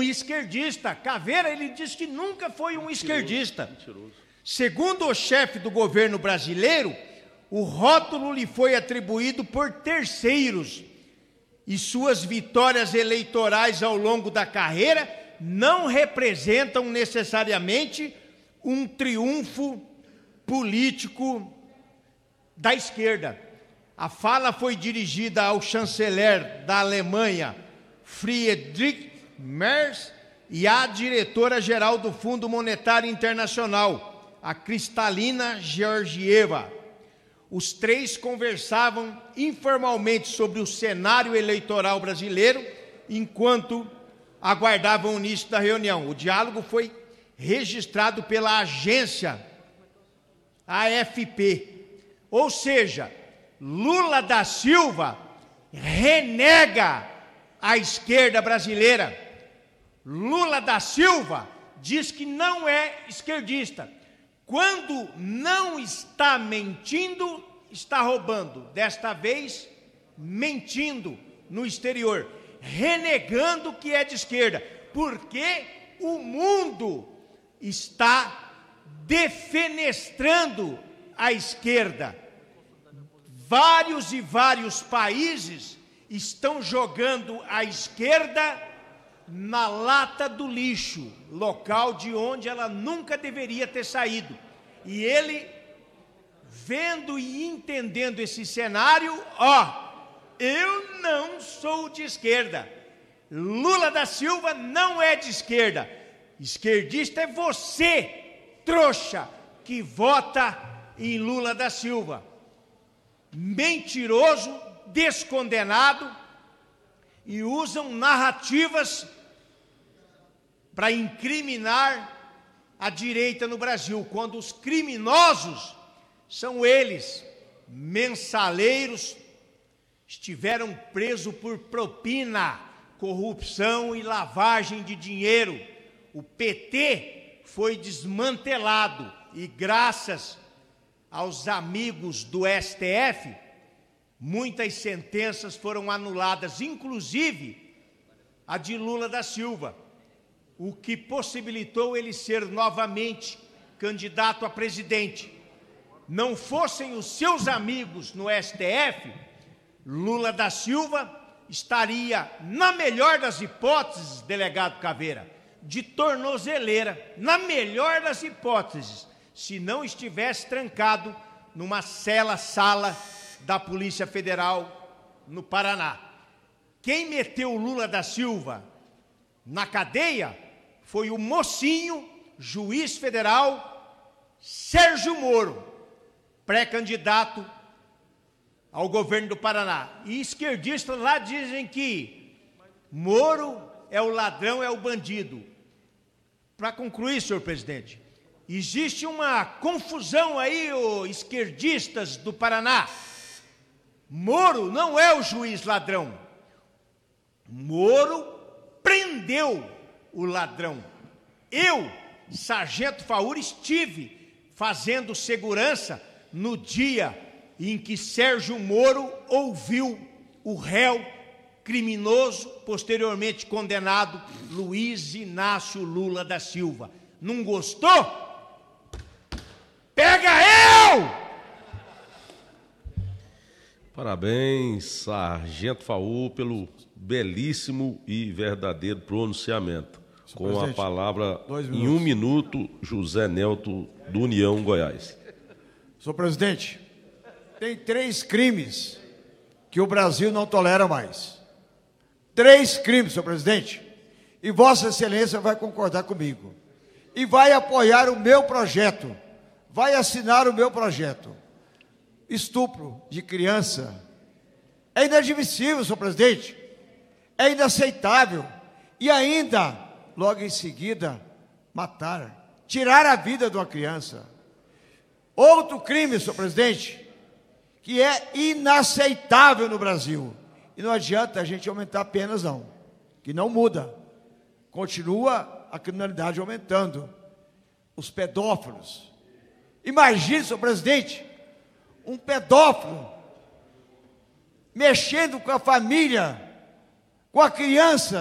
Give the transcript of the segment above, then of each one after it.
esquerdista. Caveira, ele diz que nunca foi um esquerdista. Segundo o chefe do governo brasileiro, o rótulo lhe foi atribuído por terceiros e suas vitórias eleitorais ao longo da carreira não representam necessariamente um triunfo político da esquerda. A fala foi dirigida ao chanceler da Alemanha, Friedrich Merz, e à diretora-geral do Fundo Monetário Internacional, a Kristalina Georgieva. Os três conversavam informalmente sobre o cenário eleitoral brasileiro, enquanto aguardavam o início da reunião. O diálogo foi registrado pela agência AFP. Ou seja, Lula da Silva renega a esquerda brasileira. Lula da Silva diz que não é esquerdista. Quando não está mentindo, está roubando. Desta vez, mentindo no exterior, renegando que é de esquerda, porque o mundo está defenestrando a esquerda. Vários países estão jogando a esquerda na lata do lixo, local de onde ela nunca deveria ter saído. E ele, vendo e entendendo esse cenário, eu não sou de esquerda. Lula da Silva não é de esquerda. Esquerdista é você, trouxa, que vota em Lula da Silva. Mentiroso, descondenado, e usam narrativas para incriminar a direita no Brasil, quando os criminosos são eles, mensaleiros, estiveram presos por propina, corrupção e lavagem de dinheiro. O PT foi desmantelado e, graças aos amigos do STF, muitas sentenças foram anuladas, inclusive a de Lula da Silva, o que possibilitou ele ser novamente candidato a presidente. Não fossem os seus amigos no STF, Lula da Silva estaria, na melhor das hipóteses, delegado Caveira, de tornozeleira, na melhor das hipóteses, se não estivesse trancado numa sala da Polícia Federal no Paraná. Quem meteu o Lula da Silva na cadeia foi o mocinho, juiz federal, Sérgio Moro, pré-candidato ao governo do Paraná. E esquerdistas lá dizem que Moro é o ladrão, é o bandido. Para concluir, senhor presidente, existe uma confusão aí, esquerdistas do Paraná. Moro não é o juiz ladrão. Moro prendeu o ladrão. Eu, sargento Faúri, estive fazendo segurança no dia em que Sérgio Moro ouviu o réu criminoso, posteriormente condenado, Luiz Inácio Lula da Silva. Não gostou? Pega eu! Parabéns, Sargento Faú, pelo belíssimo e verdadeiro pronunciamento. Com a palavra, em 1 minuto, José Nelto, do União Goiás. Senhor presidente, tem 3 crimes que o Brasil não tolera mais. 3 crimes, senhor presidente. E Vossa Excelência vai concordar comigo. E vai apoiar o meu projeto. Vai assinar o meu projeto. Estupro de criança é inadmissível, senhor presidente. É inaceitável. E ainda, logo em seguida, matar, tirar a vida de uma criança. Outro crime, senhor presidente, que é inaceitável no Brasil. E não adianta a gente aumentar penas, não. Que não muda. Continua a criminalidade aumentando. Os pedófilos. Imagine, senhor presidente, um pedófilo mexendo com a família, com a criança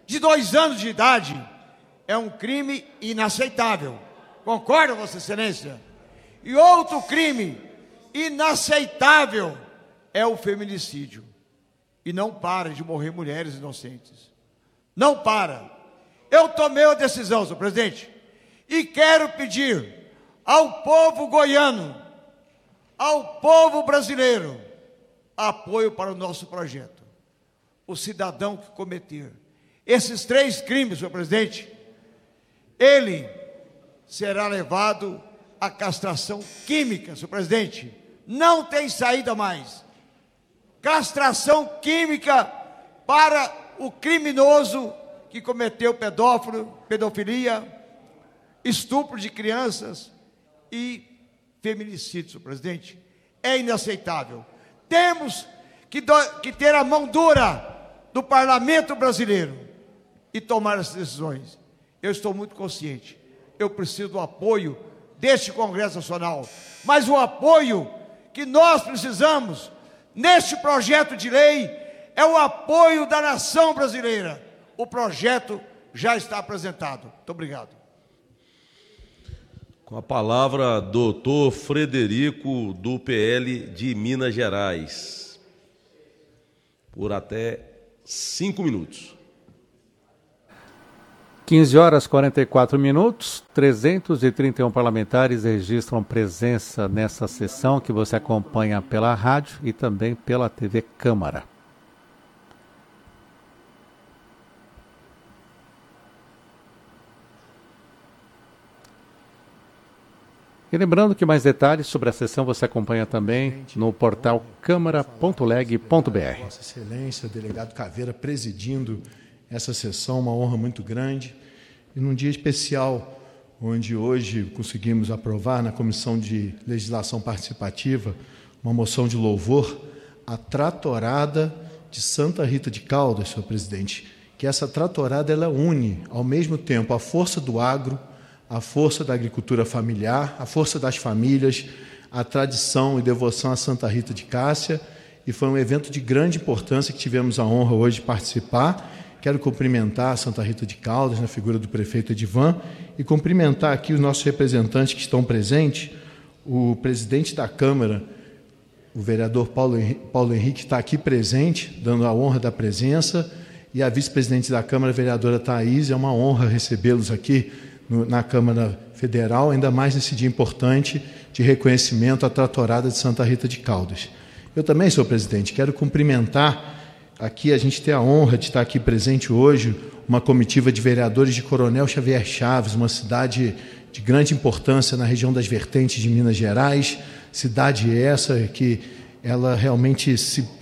de 2 anos de idade é um crime inaceitável. Concorda, Vossa Excelência? E outro crime inaceitável é o feminicídio. E não para de morrer mulheres inocentes. Não para. Eu tomei a decisão, senhor presidente, e quero pedir ao povo goiano, ao povo brasileiro, apoio para o nosso projeto. O cidadão que cometer esses 3 crimes, senhor presidente, ele será levado à castração química, senhor presidente. Não tem saída mais. Castração química para o criminoso que cometeu pedofilia, estupro de crianças e feminicídio, senhor presidente. É inaceitável. Temos que ter a mão dura do parlamento brasileiro e tomar essas decisões. Eu estou muito consciente. Eu preciso do apoio deste Congresso Nacional. Mas o apoio que nós precisamos neste projeto de lei é o apoio da nação brasileira. O projeto já está apresentado. Muito obrigado. Com a palavra, doutor Frederico, do PL de Minas Gerais, por até 5 minutos. 15h44, 331 parlamentares registram presença nessa sessão que você acompanha pela rádio e também pela TV Câmara. E lembrando que mais detalhes sobre a sessão você acompanha também no portal câmara.leg.br. Vossa Excelência, o delegado Caveira presidindo essa sessão, uma honra muito grande. E num dia especial, onde hoje conseguimos aprovar na Comissão de Legislação Participativa uma moção de louvor à tratorada de Santa Rita de Caldas, senhor presidente, que essa tratorada ela une, ao mesmo tempo, a força do agro, a força da agricultura familiar, a força das famílias, a tradição e devoção a Santa Rita de Cássia, e foi um evento de grande importância que tivemos a honra hoje de participar. Quero cumprimentar a Santa Rita de Caldas, na figura do prefeito Edivan, e cumprimentar aqui os nossos representantes que estão presentes, o presidente da Câmara, o vereador Paulo Henrique, está aqui presente, dando a honra da presença, e a vice-presidente da Câmara, a vereadora Thaís. É uma honra recebê-los aqui na Câmara Federal, ainda mais nesse dia importante de reconhecimento à tratorada de Santa Rita de Caldas. Eu também, senhor presidente, quero cumprimentar, aqui a gente tem a honra de estar aqui presente hoje, uma comitiva de vereadores de Coronel Xavier Chaves, uma cidade de grande importância na região das vertentes de Minas Gerais, cidade essa que ela realmente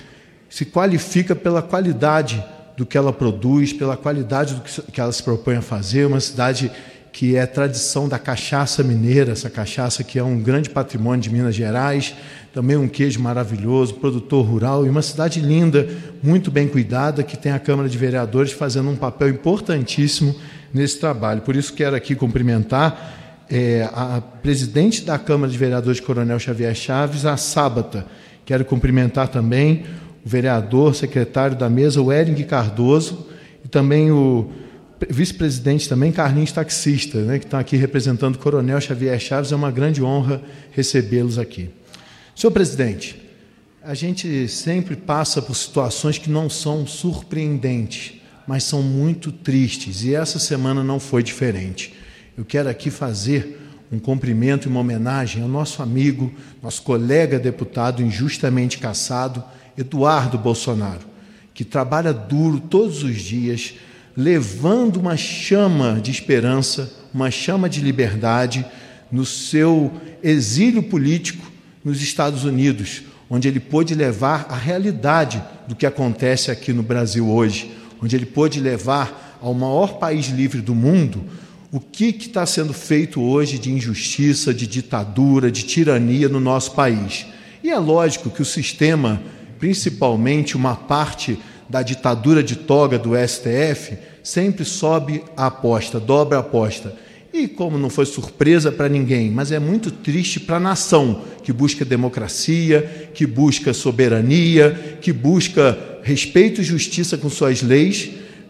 se qualifica pela qualidade do que ela produz, pela qualidade do que ela se propõe a fazer, uma cidade que é tradição da cachaça mineira, essa cachaça que é um grande patrimônio de Minas Gerais, também um queijo maravilhoso, produtor rural, e uma cidade linda, muito bem cuidada, que tem a Câmara de Vereadores fazendo um papel importantíssimo nesse trabalho. Por isso quero aqui cumprimentar a presidente da Câmara de Vereadores, Coronel Xavier Chaves, a Sábata. Quero cumprimentar também o vereador, secretário da mesa, o Ering Cardoso, e também o vice-presidente também, Carlinhos Taxista, né, que estão aqui representando o Coronel Xavier Chaves. É uma grande honra recebê-los aqui. Senhor presidente, a gente sempre passa por situações que não são surpreendentes, mas são muito tristes, e essa semana não foi diferente. Eu quero aqui fazer um cumprimento e uma homenagem ao nosso amigo, nosso colega deputado injustamente cassado, Eduardo Bolsonaro, que trabalha duro todos os dias, levando uma chama de esperança, uma chama de liberdade no seu exílio político nos Estados Unidos, onde ele pôde levar a realidade do que acontece aqui no Brasil hoje, onde ele pôde levar ao maior país livre do mundo o que está sendo feito hoje de injustiça, de ditadura, de tirania no nosso país. E é lógico que o sistema, principalmente uma parte da ditadura de toga do STF, sempre sobe a aposta, dobra a aposta. E como não foi surpresa para ninguém, mas é muito triste para a nação, que busca democracia, que busca soberania, que busca respeito e justiça com suas leis,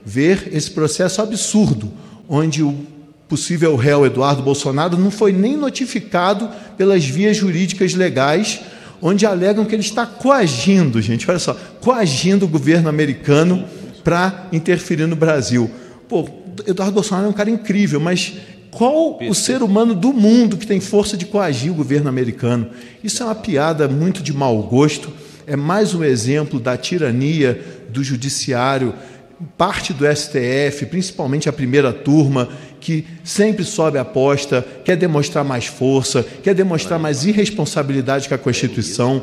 ver esse processo absurdo, onde o possível réu Eduardo Bolsonaro não foi nem notificado pelas vias jurídicas legais, onde alegam que ele está coagindo, gente, olha só, coagindo o governo americano para interferir no Brasil. Pô, Eduardo Bolsonaro é um cara incrível, mas qual o ser humano do mundo que tem força de coagir o governo americano? Isso é uma piada muito de mau gosto, é mais um exemplo da tirania do judiciário, parte do STF, principalmente a primeira turma, que sempre sobe a aposta, quer demonstrar mais força, quer demonstrar mais irresponsabilidade com a Constituição,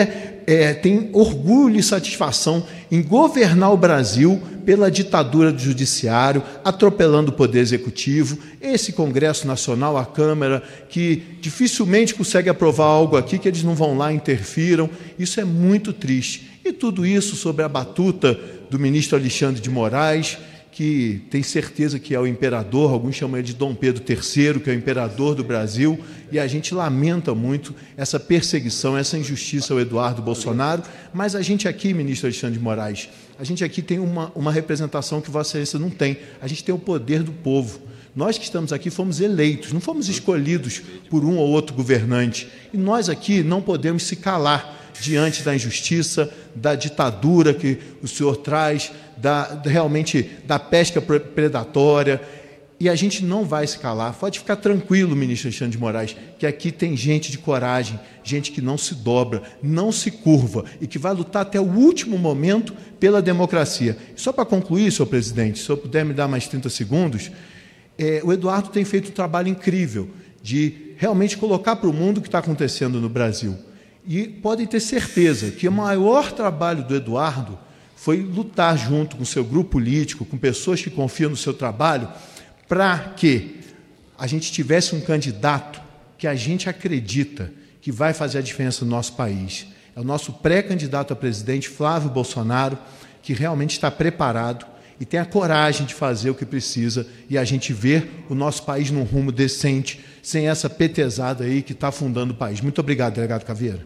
tem orgulho e satisfação em governar o Brasil pela ditadura do judiciário, atropelando o poder executivo. Esse Congresso Nacional, a Câmara, que dificilmente consegue aprovar algo aqui, que eles não vão lá e interfiram. Isso é muito triste. E tudo isso sob a batuta do ministro Alexandre de Moraes, que tem certeza que é o imperador, alguns chamam ele de Dom Pedro III, que é o imperador do Brasil, e a gente lamenta muito essa perseguição, essa injustiça ao Eduardo Bolsonaro, mas a gente aqui, ministro Alexandre de Moraes, a gente aqui tem uma representação que Vossa Excelência não tem, a gente tem o poder do povo. Nós que estamos aqui fomos eleitos, não fomos escolhidos por um ou outro governante, e nós aqui não podemos se calar diante da injustiça, da ditadura que o senhor traz, realmente da pesca predatória, e a gente não vai se calar. Pode ficar tranquilo, ministro Alexandre de Moraes, que aqui tem gente de coragem, gente que não se dobra, não se curva, e que vai lutar até o último momento pela democracia. Só para concluir, senhor presidente, se eu puder me dar mais 30 segundos, o Eduardo tem feito um trabalho incrível de realmente colocar para o mundo o que está acontecendo no Brasil. E podem ter certeza que o maior trabalho do Eduardo foi lutar junto com o seu grupo político, com pessoas que confiam no seu trabalho, para que a gente tivesse um candidato que a gente acredita que vai fazer a diferença no nosso país. É o nosso pré-candidato a presidente, Flávio Bolsonaro, que realmente está preparado e tem a coragem de fazer o que precisa, e a gente ver o nosso país num rumo decente, sem essa petezada aí que está afundando o país. Muito obrigado, delegado Caveira.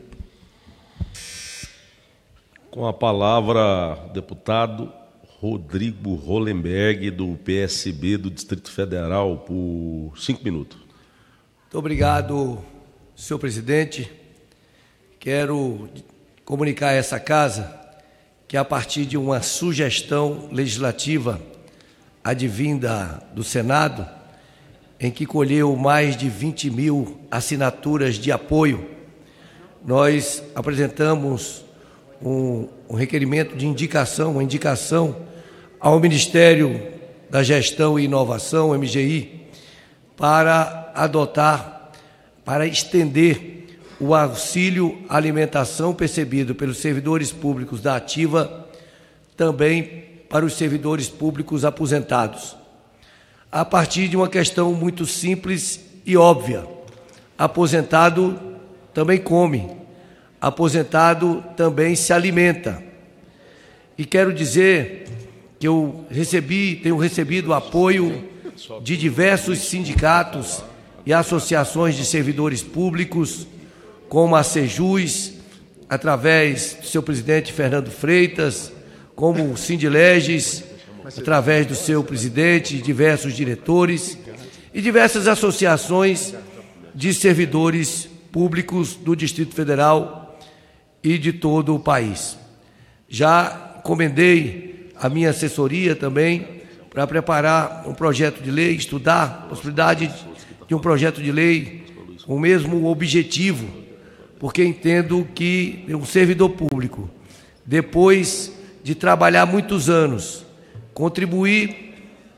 Com a palavra, deputado Rodrigo Hollenberg, do PSB do Distrito Federal, por 5 minutos. Muito obrigado, senhor presidente. Quero comunicar a essa casa que, a partir de uma sugestão legislativa advinda do Senado, em que colheu mais de 20 mil assinaturas de apoio, nós apresentamos um requerimento de indicação, uma indicação ao Ministério da Gestão e Inovação, MGI, para adotar, para estender o auxílio alimentação percebido pelos servidores públicos da ativa também para os servidores públicos aposentados. A partir de uma questão muito simples e óbvia: aposentado também come, aposentado também se alimenta. E quero dizer que eu tenho recebido apoio de diversos sindicatos e associações de servidores públicos, como a Sejus, através do seu presidente Fernando Freitas, como o Sindileges, através do seu presidente e diversos diretores, e diversas associações de servidores públicos do Distrito Federal e de todo o país. Já encomendei a minha assessoria também para preparar um projeto de lei, estudar a possibilidade de um projeto de lei com o mesmo objetivo, porque entendo que um servidor público, depois de trabalhar muitos anos, contribuir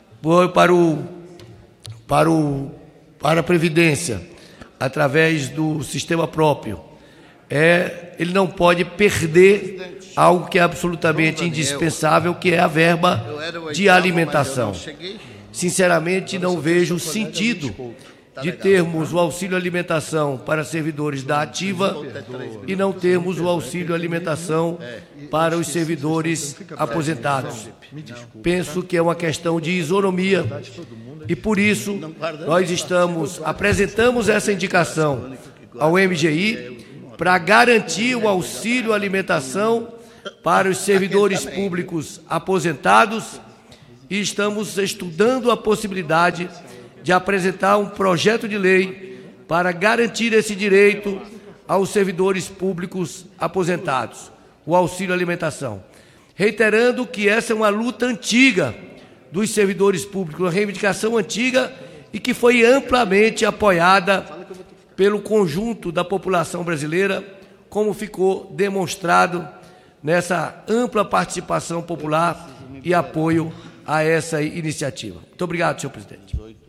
para a Previdência, através do sistema próprio, ele não pode perder algo que é absolutamente indispensável, que é a verba de alimentação. Sinceramente, não vejo sentido de termos o auxílio alimentação para servidores da ativa e não termos o auxílio alimentação para os servidores aposentados. Penso que é uma questão de isonomia e, por isso, nós apresentamos essa indicação ao MGI para garantir o auxílio alimentação para os servidores públicos aposentados e estamos estudando a possibilidade de apresentar um projeto de lei para garantir esse direito aos servidores públicos aposentados, o auxílio alimentação. Reiterando que essa é uma luta antiga dos servidores públicos, uma reivindicação antiga e que foi amplamente apoiada pelo conjunto da população brasileira, como ficou demonstrado nessa ampla participação popular e apoio a essa iniciativa. Muito obrigado, senhor presidente.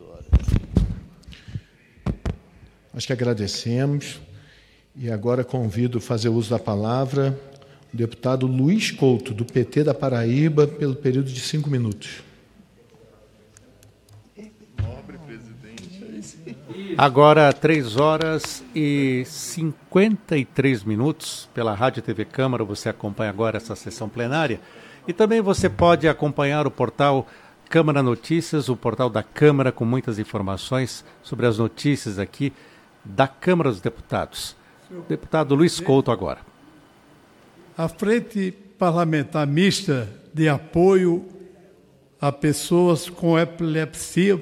Nós que agradecemos e agora convido a fazer uso da palavra o deputado Luiz Couto, do PT da Paraíba, pelo período de 5 minutos. Agora, 3 horas e 53 minutos, pela Rádio TV Câmara, você acompanha agora essa sessão plenária. E também você pode acompanhar o portal Câmara Notícias, o portal da Câmara, com muitas informações sobre as notícias aqui da Câmara dos Deputados. Deputado Luiz Couto agora. A Frente Parlamentar Mista de Apoio a Pessoas com Epilepsia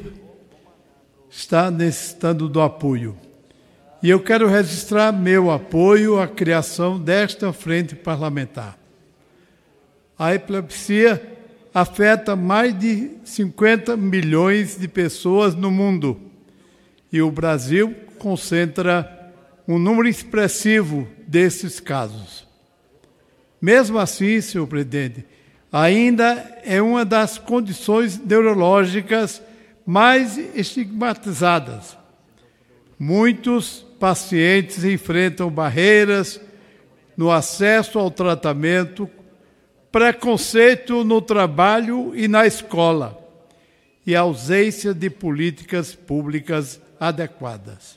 está necessitando do apoio. E eu quero registrar meu apoio à criação desta frente parlamentar. A epilepsia afeta mais de 50 milhões de pessoas no mundo e o Brasil concentra um número expressivo desses casos. Mesmo assim, senhor presidente, ainda é uma das condições neurológicas mais estigmatizadas. Muitos pacientes enfrentam barreiras no acesso ao tratamento, preconceito no trabalho e na escola e ausência de políticas públicas adequadas.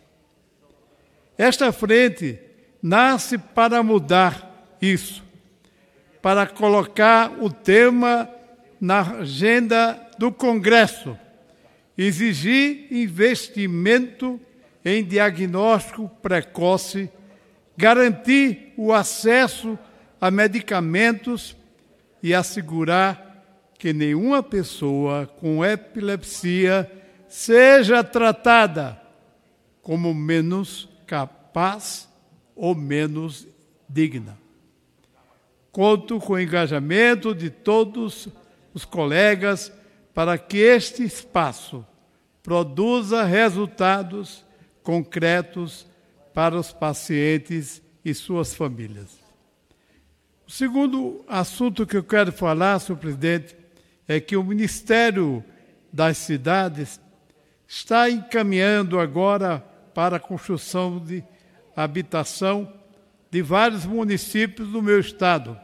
Esta frente nasce para mudar isso, para colocar o tema na agenda do Congresso, exigir investimento em diagnóstico precoce, garantir o acesso a medicamentos e assegurar que nenhuma pessoa com epilepsia seja tratada como menos capaz ou menos digna. Conto com o engajamento de todos os colegas para que este espaço produza resultados concretos para os pacientes e suas famílias. O segundo assunto que eu quero falar, senhor presidente, é que o Ministério das Cidades está encaminhando agora para a construção de habitação de vários municípios do meu estado.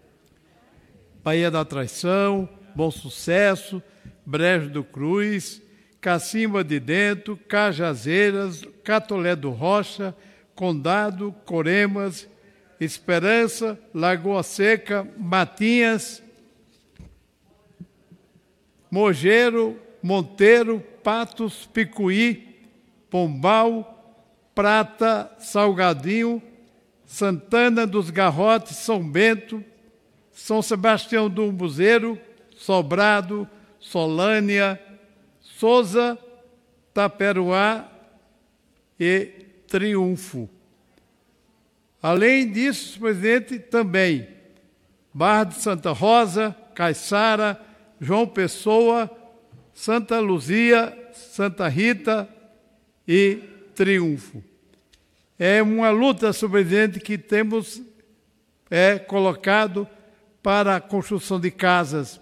Baía da Traição, Bom Sucesso, Brejo do Cruz, Cacimba de Dentro, Cajazeiras, Catolé do Rocha, Condado, Coremas, Esperança, Lagoa Seca, Matinhas, Mogeiro, Monteiro, Patos, Picuí, Pombal, Prata, Salgadinho, Santana dos Garrotes, São Bento, São Sebastião do Umbuzeiro, Sobrado, Solânia, Souza, Taperoá e Triunfo. Além disso, presidente, também Barra de Santa Rosa, Caiçara, João Pessoa, Santa Luzia, Santa Rita e Triunfo. É uma luta, senhor presidente, que temos colocado para a construção de casas,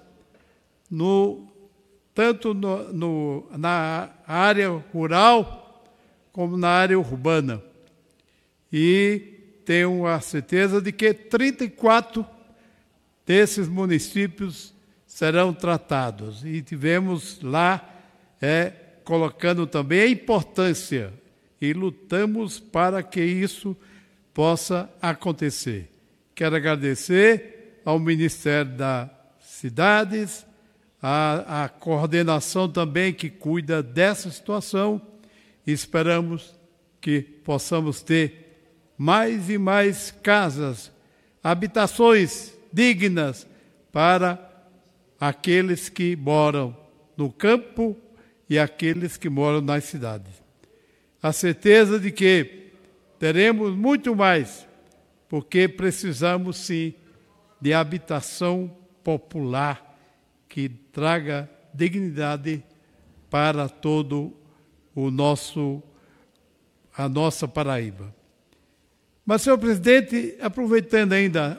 tanto na área rural como na área urbana. E tenho a certeza de que 34 desses municípios serão tratados. E tivemos lá colocando também a importância e lutamos para que isso possa acontecer. Quero agradecer ao Ministério das Cidades, a coordenação também que cuida dessa situação, e esperamos que possamos ter mais e mais casas, habitações dignas para aqueles que moram no campo e aqueles que moram nas cidades. A certeza de que teremos muito mais, porque precisamos, sim, de habitação popular que traga dignidade para todo a nossa Paraíba. Mas, senhor presidente, aproveitando ainda,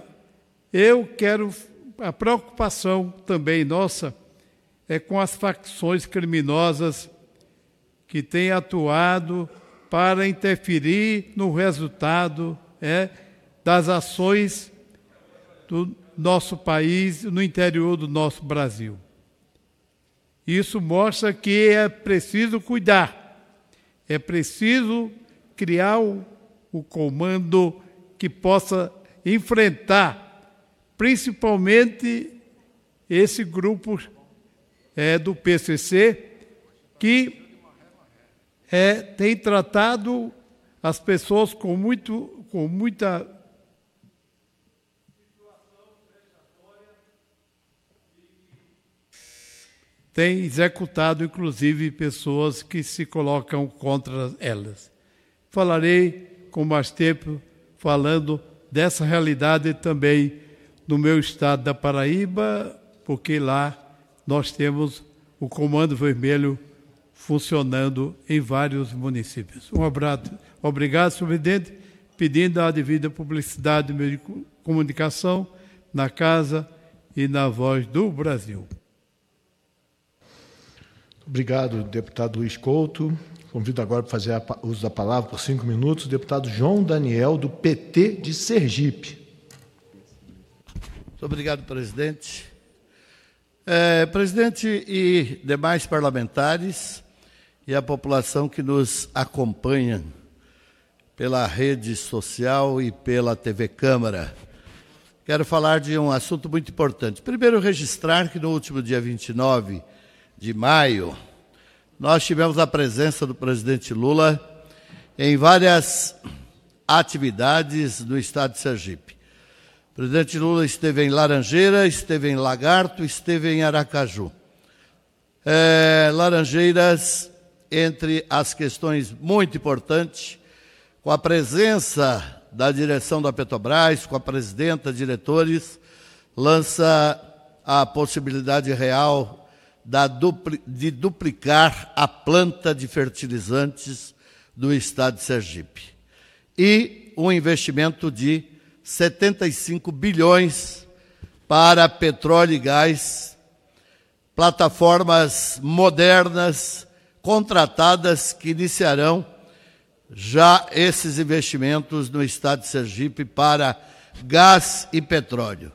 a preocupação também nossa é com as facções criminosas que têm atuado para interferir no resultado das ações do nosso país, no interior do nosso Brasil. Isso mostra que é preciso cuidar, é preciso criar o comando que possa enfrentar, principalmente esse grupo do PCC, que tem tratado as pessoas com muita tem executado, inclusive, pessoas que se colocam contra elas. Falarei com mais tempo, falando dessa realidade também no meu estado da Paraíba, porque lá nós temos o Comando Vermelho funcionando em vários municípios. Um abraço. Obrigado, senhor presidente, pedindo a devida publicidade do meio de comunicação na Casa e na Voz do Brasil. Obrigado, deputado Luiz Couto. Convido agora para fazer uso da palavra por 5 minutos o deputado João Daniel, do PT de Sergipe. Muito obrigado, presidente. Presidente e demais parlamentares e a população que nos acompanha pela rede social e pela TV Câmara. Quero falar de um assunto muito importante. Primeiro, registrar que no último dia 29 de maio, nós tivemos a presença do presidente Lula em várias atividades no estado de Sergipe. O presidente Lula esteve em Laranjeira, esteve em Lagarto, esteve em Aracaju. Laranjeiras, entre as questões muito importantes, com a presença da direção da Petrobras, com a presidenta, diretores, lança a possibilidade real de duplicar a planta de fertilizantes do estado de Sergipe. E um investimento de 75 bilhões para petróleo e gás, plataformas modernas, contratadas, que iniciarão já esses investimentos no estado de Sergipe para gás e petróleo.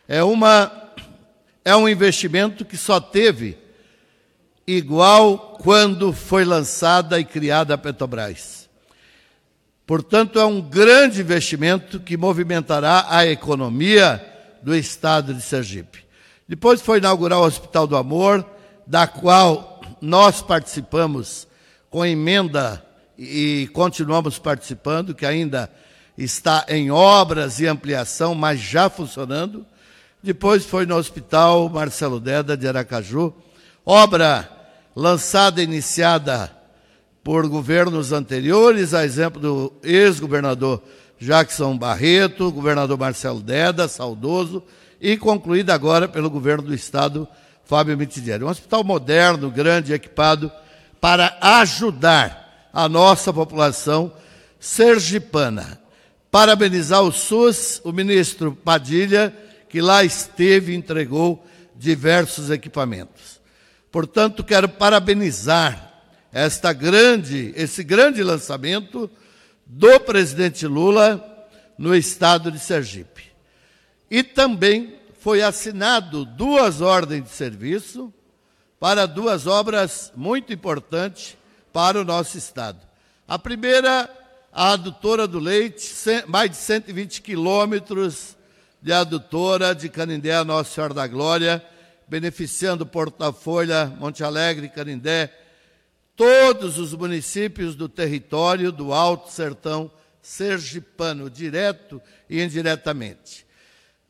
É um investimento que só teve igual quando foi lançada e criada a Petrobras. Portanto, é um grande investimento que movimentará a economia do estado de Sergipe. Depois foi inaugurar o Hospital do Amor, da qual nós participamos com emenda e continuamos participando, que ainda está em obras e ampliação, mas já funcionando. Depois foi no Hospital Marcelo Deda de Aracaju, obra lançada e iniciada por governos anteriores, a exemplo do ex-governador Jackson Barreto, governador Marcelo Deda, saudoso, e concluída agora pelo governo do estado, Fábio Mitidieri. Um hospital moderno, grande, equipado, para ajudar a nossa população sergipana. Parabenizar o SUS, o ministro Padilha, que lá esteve e entregou diversos equipamentos. Portanto, quero parabenizar esse grande lançamento do presidente Lula no estado de Sergipe. E também foi assinado 2 ordens de serviço para 2 obras muito importantes para o nosso estado. A primeira, a adutora do leite, mais de 120 quilômetros de adutora de Canindé a Nossa Senhora da Glória, beneficiando Porto Folha, Monte Alegre, Canindé, todos os municípios do território do Alto Sertão sergipano, direto e indiretamente.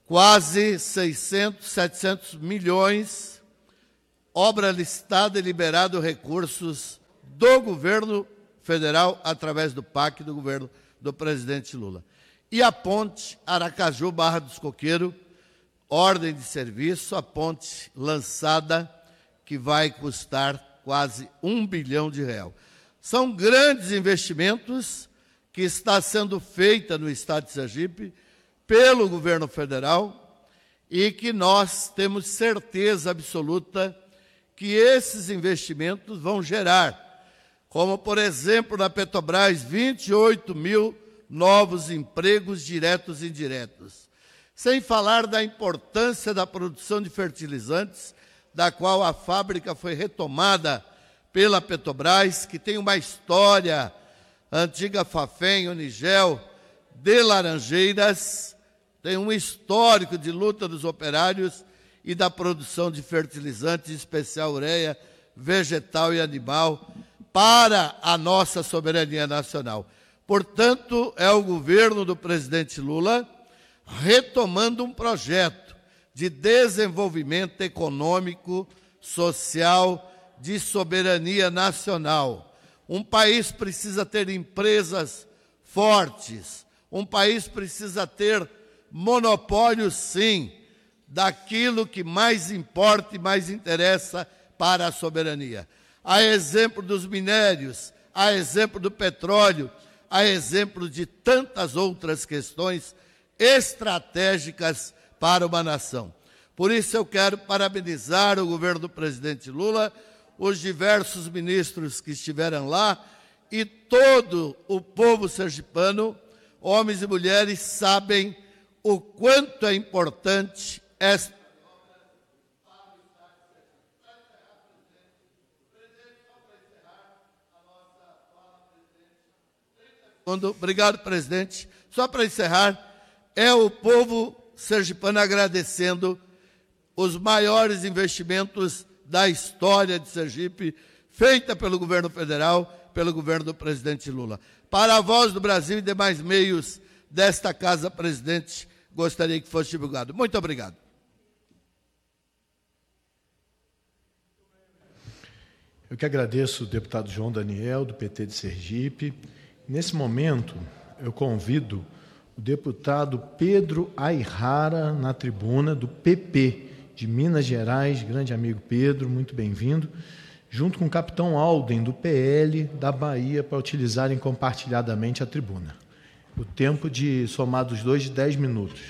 quase 600, 700 milhões, obra licitada e liberado recursos do governo federal através do PAC do governo do presidente Lula. E a ponte Aracaju-Barra dos Coqueiros, ordem de serviço, a ponte lançada, que vai custar quase R$1 bilhão. São grandes investimentos que está sendo feita no estado de Sergipe pelo governo federal e que nós temos certeza absoluta que esses investimentos vão gerar, como, por exemplo, na Petrobras, 28 mil novos empregos diretos e indiretos. Sem falar da importância da produção de fertilizantes, da qual a fábrica foi retomada pela Petrobras, que tem uma história, a antiga Fafem, Unigel, de Laranjeiras, tem um histórico de luta dos operários e da produção de fertilizantes, em especial ureia, vegetal e animal, para a nossa soberania nacional. Portanto, é o governo do presidente Lula retomando um projeto de desenvolvimento econômico, social, de soberania nacional. Um país precisa ter empresas fortes, um país precisa ter monopólio, sim, daquilo que mais importa e mais interessa para a soberania. A exemplo dos minérios, a exemplo do petróleo, a exemplo de tantas outras questões estratégicas para uma nação. Por isso eu quero parabenizar o governo do presidente Lula, os diversos ministros que estiveram lá e todo o povo sergipano, homens e mulheres, sabem o quanto é importante esta. Obrigado, presidente. Só para encerrar, é o povo sergipano agradecendo os maiores investimentos da história de Sergipe, feita pelo governo federal, pelo governo do presidente Lula. Para a Voz do Brasil e demais meios desta casa, presidente, gostaria que fosse divulgado. Muito obrigado. Eu que agradeço o deputado João Daniel, do PT de Sergipe. Nesse momento, eu convido o deputado Pedro Ayrara na tribuna do PP de Minas Gerais, grande amigo Pedro, muito bem-vindo, junto com o capitão Alden, do PL da Bahia, para utilizarem compartilhadamente a tribuna. O tempo de somar dos dois de 10 minutos.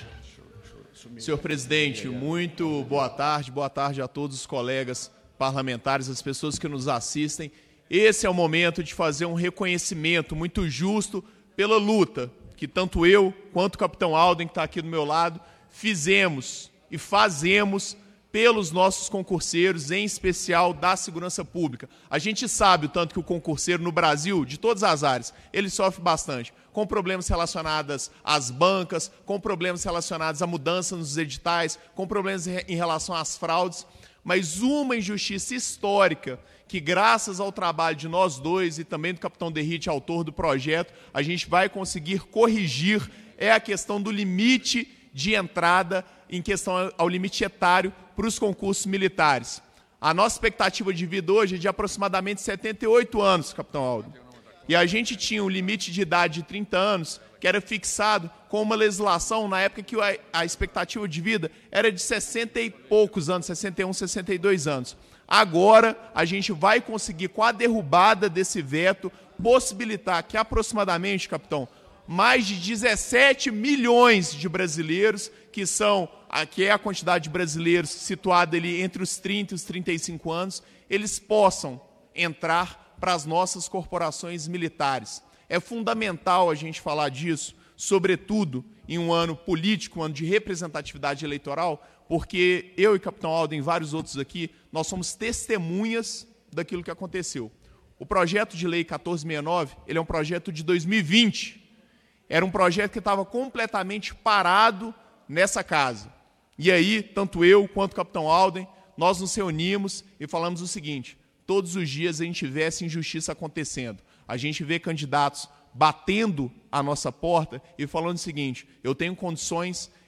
Senhor presidente, muito boa tarde a todos os colegas parlamentares, as pessoas que nos assistem. Esse é o momento de fazer um reconhecimento muito justo pela luta que tanto eu quanto o capitão Alden, que está aqui do meu lado, fizemos e fazemos pelos nossos concurseiros, em especial da segurança pública. A gente sabe o tanto que o concurseiro no Brasil, de todas as áreas, ele sofre bastante, com problemas relacionados às bancas, com problemas relacionados à mudança nos editais, com problemas em relação às fraudes, mas uma injustiça histórica que, graças ao trabalho de nós dois e também do capitão Derrite, autor do projeto, a gente vai conseguir corrigir, é a questão do limite de entrada em questão ao limite etário para os concursos militares. A nossa expectativa de vida hoje é de aproximadamente 78 anos, capitão Aldo. E a gente tinha um limite de idade de 30 anos, que era fixado com uma legislação na época que a expectativa de vida era de 60 e poucos anos, 61, 62 anos. Agora, a gente vai conseguir, com a derrubada desse veto, possibilitar que aproximadamente, capitão, mais de 17 milhões de brasileiros, que é a quantidade de brasileiros situada ali entre os 30 e os 35 anos, eles possam entrar para as nossas corporações militares. É fundamental a gente falar disso, sobretudo em um ano político, um ano de representatividade eleitoral, porque eu e o capitão Alden e vários outros aqui, nós somos testemunhas daquilo que aconteceu. O projeto de lei 1469, ele é um projeto de 2020. Era um projeto que estava completamente parado nessa casa. E aí, tanto eu quanto o capitão Alden, nós nos reunimos e falamos o seguinte: todos os dias a gente vê essa injustiça acontecendo. A gente vê candidatos batendo a nossa porta e falando o seguinte: eu tenho condições,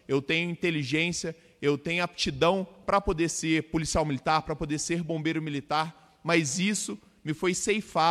eu tenho inteligência, eu tenho aptidão para poder ser policial militar, para poder ser bombeiro militar, mas isso me foi ceifado